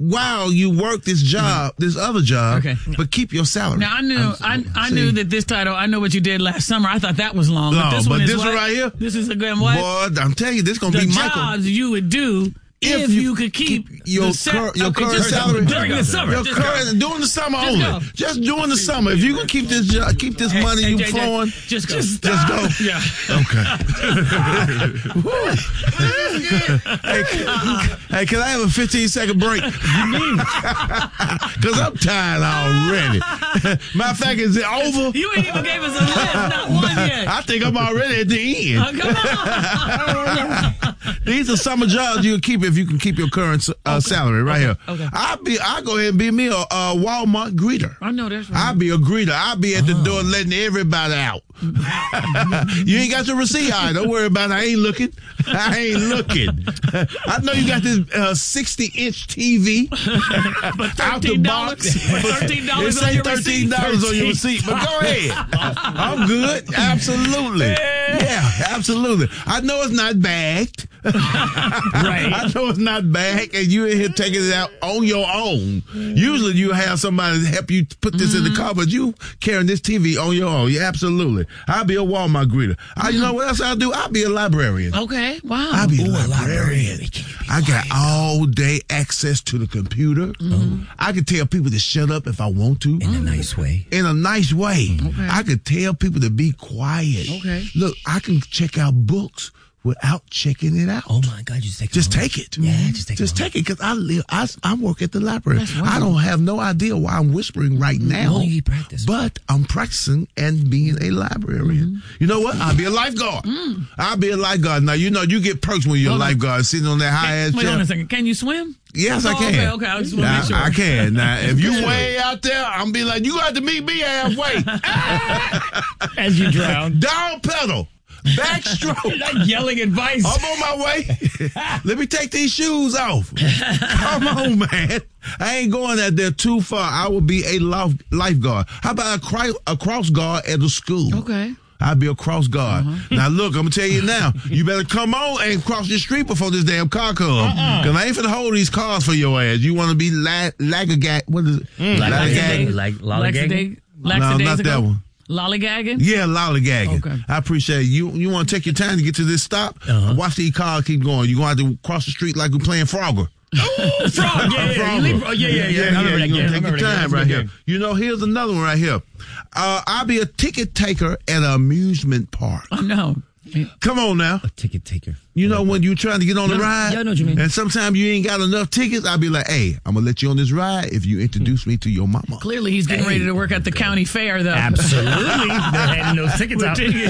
while you work this job, this other job, but keep your salary. Now, I knew that this title, I know what you did last summer. I thought that was long. No, but this one right here, this is a good one. Boy, I'm telling you, this is going to be Michael. The jobs you would do if you could keep your current salary during the summer. During the summer only. Just during the summer. If you can keep this money you flowing, just go. Yeah. Okay. Hey, can I have a 15-second break? Because I'm tired already. Matter of fact, is it over? You ain't even gave us a list, not one yet. I think I'm already at the end. Come on. These are summer jobs you can keep if you can keep your current salary here. Okay. I go ahead and be me a Walmart greeter. I know that's right. I'll be a greeter. I'll be at the door letting everybody out. You ain't got your receipt. Don't worry about it. I ain't looking. I know you got this 60-inch TV but out the box. $13 it say $13 on your receipt, but go ahead. I'm good. Absolutely. Yeah, absolutely. I know it's not bagged. Right. I know it's not bagged, and you in here taking it out on your own. Usually you have somebody help you put this in the car, but you carrying this TV on your own. Yeah, absolutely. I'll be a Walmart greeter. You know what else I'll do? I'll be a librarian. Okay, wow. I'll be a librarian. I got all day access to the computer. Mm-hmm. I can tell people to shut up if I want to. In a nice way. In a nice way. Okay. I can tell people to be quiet. Okay. Look, I can check out books without checking it out. Oh my God, you just take it. Just take it. Yeah, just take it because I work at the library. I don't have no idea why I'm whispering right now. Well, you practice. But I'm practicing and being a librarian. You know what? I'll be a lifeguard. I'll be a lifeguard. Now, you know, you get perks when you're a lifeguard sitting on that high-ass Wait chair. on a second. Can you swim? Yes, I can. Okay. I just want to make sure. I can. Now, if you way out there, I'm be like, you got to meet me halfway. As you drown. Down pedal. Backstroke. Not yelling advice. I'm on my way. Let me take these shoes off. Come on, man. I ain't going out there too far. I will be a lifeguard. How about a cross guard at a school? Okay. I'll be a cross guard. Now, look, I'm going to tell you now. You better come on and cross the street before this damn car comes. Because I ain't finna hold these cars for your ass. You want to be laggagag. What is it? Lollygagging? No, not that one. Lollygagging? Yeah, lollygagging. Okay. I appreciate it. You want to take your time to get to this stop? Watch these cars keep going. You're going to have to cross the street like we're playing Frogger. Oh, Frog. Yeah. You're going to take your time right here. You know, here's another one right here. I'll be a ticket taker at an amusement park. Oh, no. Come on now. A ticket taker. You know when you're trying to get on the ride? Yeah, I know what you mean. And sometimes you ain't got enough tickets. I'll be like, hey, I'm going to let you on this ride if you introduce me to your mama. Clearly, he's getting ready to work at the county fair, though. Absolutely. They're handing those tickets out. Hell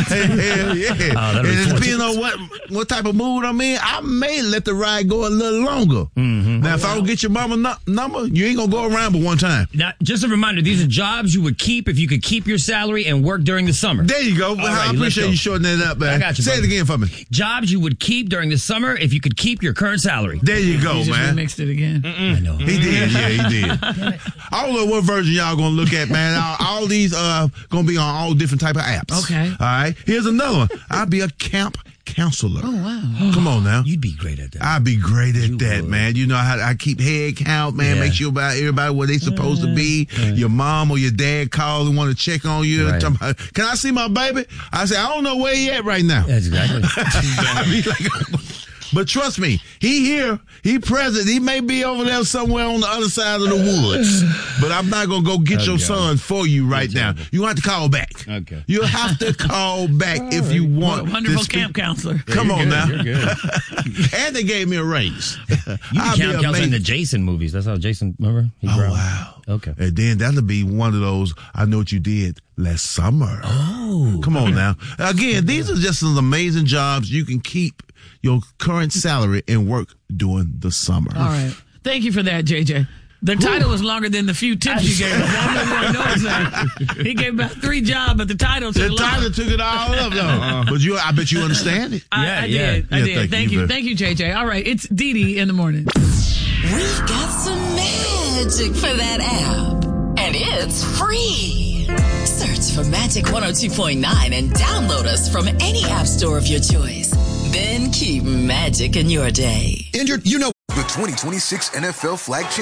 yeah. And depending on what type of mood I'm in, I may let the ride go a little longer. Now, if I don't get your mama number, you ain't going to go around but one time. Now, just a reminder, these are jobs you would keep if you could keep your salary and work during the summer. There you go. I appreciate you shortening that up, man. I got you. Say it again for me. Jobs you would keep during the summer if you could keep your current salary. There you go, He just man. remixed it again. I know. He did, yeah, he did. I don't know what version y'all gonna look at, man. All these gonna be on all different type of apps. Okay. All right. Here's another one. I'll be a camp counselor. Oh, wow. Come on now. You'd be great at that. I'd be great at that, man. You know how I keep head count, man. Yeah. Make sure about everybody where they supposed to be. Your mom or your dad call and want to check on you. Right. About, can I see my baby? I say, I don't know where he at right now. That's exactly. I be like, but trust me, he here, he present. He may be over there somewhere on the other side of the woods. But I'm not going to go get your son for you right now. You have to call back. Okay. You have to call back if you want. Wonderful camp counselor. Come on now. You're good. And they gave me a raise. You be camp counselor in the Jason movies. That's how Jason, remember? Wow. Okay. And then that'll be one of those, I know what you did last summer. Oh. Come on now. Again, these are just some amazing jobs. You can keep your current salary and work during the summer. All right. Thank you for that, JJ. The title was longer than the few tips you gave us. I knows that. He gave about 3 jobs, but the title took took it all up, though. But I bet you understand it. I did. Thank you. Thank you, JJ. All right. It's Dee in the morning. We've got some magic for that app. And it's free. Search for Magic 102.9 and download us from any app store of your choice. Then keep magic in your day. The 2026 NFL Flag